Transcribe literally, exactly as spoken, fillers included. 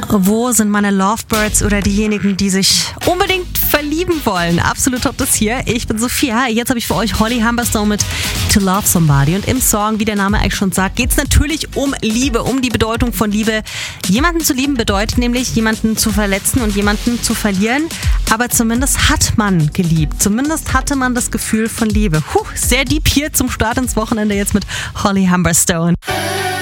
Wo sind meine Lovebirds oder diejenigen, die sich unbedingt verlieben wollen? Absolut top das hier. Ich bin Sophia. Jetzt habe ich für euch Holly Humberstone mit To Love Somebody. Und im Song, wie der Name eigentlich schon sagt, geht es natürlich um Liebe, um die Bedeutung von Liebe. Jemanden zu lieben bedeutet nämlich, jemanden zu verletzen und jemanden zu verlieren. Aber zumindest hat man geliebt. Zumindest hatte man das Gefühl von Liebe. Puh, sehr deep hier zum Start ins Wochenende jetzt mit Holly Humberstone.